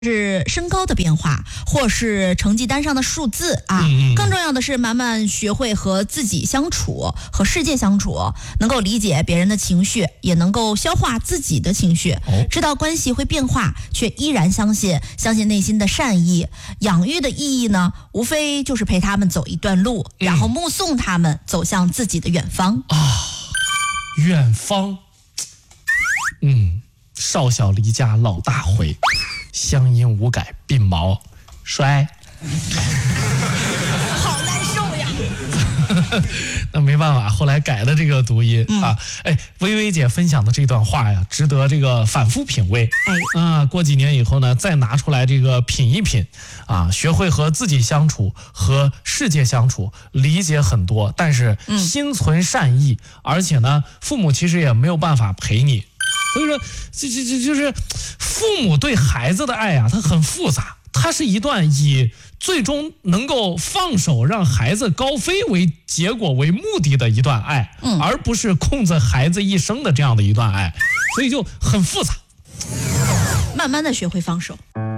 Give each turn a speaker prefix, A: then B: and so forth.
A: 是身高的变化，或是成绩单上的数字啊。更重要的是慢慢学会和自己相处，和世界相处，能够理解别人的情绪，也能够消化自己的情绪，知道关系会变化，却依然相信内心的善意。养育的意义呢，无非就是陪他们走一段路，然后目送他们走向自己的远方
B: 啊。远方，少小离家老大回，乡音无改鬓毛衰。
A: 好难受呀。
B: 那没办法，后来改了这个读音啊。薇薇姐分享的这段话呀，值得这个反复品味。过几年以后呢，再拿出来这个品一品啊，学会和自己相处，和世界相处，理解很多，但是心存善意，而且呢，父母其实也没有办法陪你。所以说，就是父母对孩子的爱啊，它很复杂，它是一段以最终能够放手让孩子高飞为结果为目的的一段爱，而不是控制孩子一生的这样的一段爱，所以就很复杂。
A: 慢慢的学会放手。